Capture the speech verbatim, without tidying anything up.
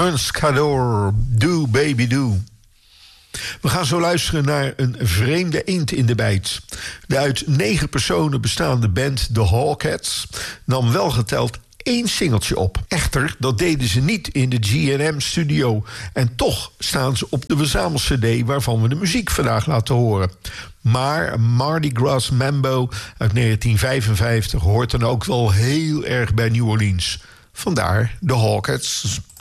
Conquistador, Do Baby Do. We gaan zo luisteren naar een vreemde eend in de bijt. De uit negen personen bestaande band The Hawkheads nam wel geteld één singeltje op. Echter, dat deden ze niet in de G en M-studio. En toch staan ze op de verzamel-cd waarvan we de muziek vandaag laten horen. Maar Mardi Gras Mambo uit negentien vijfenvijftig hoort dan ook wel heel erg bij New Orleans. Vandaar The Hawkheads.